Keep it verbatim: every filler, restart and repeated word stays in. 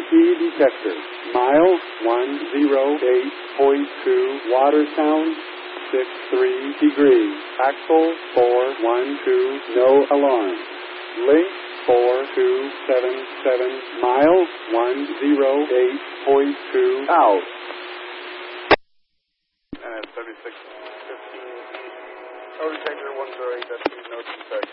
Speed detector. Mile one oh eight point two. Water sound six three degrees. Axle four one two. No alarm. Link four two seven seven. Mile one oh eight point two. Out. And at thirty-six fifteen, total detector one oh eight, that's no detect.